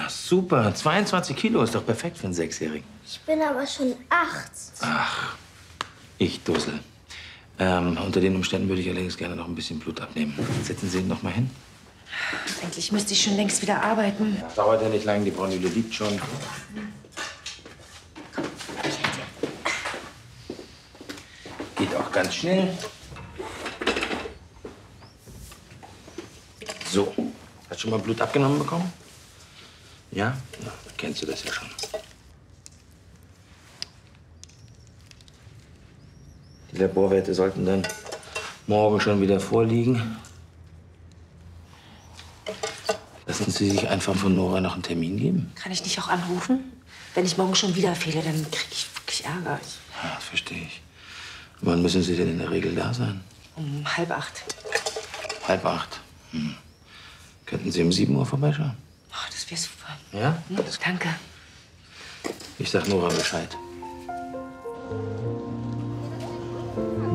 Ach, super. 22 Kilo ist doch perfekt für einen Sechsjährigen. Ich bin aber schon 8. Ach, ich Dussel. Unter den Umständen würde ich allerdings gerne noch ein bisschen Blut abnehmen. Setzen Sie ihn noch mal hin. Eigentlich müsste ich schon längst wieder arbeiten. Ja, dauert ja nicht lang, die Braunüle liegt schon. Geht auch ganz schnell. So, hast schon mal Blut abgenommen bekommen? Ja? Ja, dann kennst du das ja schon. Die Laborwerte sollten dann morgen schon wieder vorliegen. Lassen Sie sich einfach von Nora noch einen Termin geben? Kann ich nicht auch anrufen? Wenn ich morgen schon wieder fehle, dann kriege ich wirklich Ärger. Ja, das verstehe ich. Wann müssen Sie denn in der Regel da sein? Um 7:30. 7:30? Hm. Könnten Sie um 7 Uhr vorbeischauen? Oh, das wäre super. Ja? Danke. Ich sag Nora Bescheid.